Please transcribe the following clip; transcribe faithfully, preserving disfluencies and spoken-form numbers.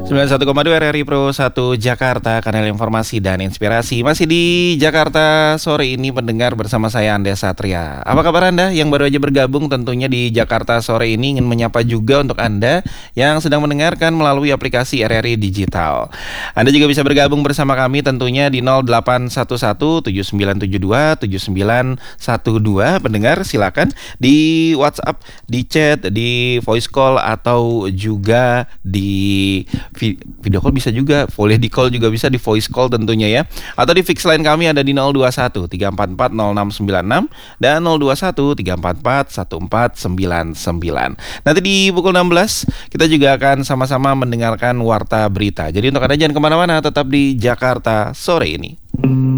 sembilan puluh satu koma dua R R I Pro satu Jakarta, kanal informasi dan inspirasi. Masih di Jakarta sore ini pendengar bersama saya Anda Satria. Apa kabar Anda yang baru aja bergabung? Tentunya di Jakarta sore ini ingin menyapa juga untuk Anda yang sedang mendengarkan melalui aplikasi R R I Digital. Anda juga bisa bergabung bersama kami tentunya di nol delapan satu satu tujuh sembilan tujuh dua tujuh sembilan satu dua. Pendengar silakan di WhatsApp, di chat, di voice call atau juga di video call bisa juga, boleh di call juga bisa, di voice call tentunya ya. Atau di fix line kami ada di nol dua satu tiga empat empat nol enam sembilan enam dan nol dua satu tiga empat empat satu empat sembilan sembilan. Nanti di pukul enam belas kita juga akan sama-sama mendengarkan warta berita. Jadi untuk Anda jangan kemana-mana, tetap di Jakarta sore ini.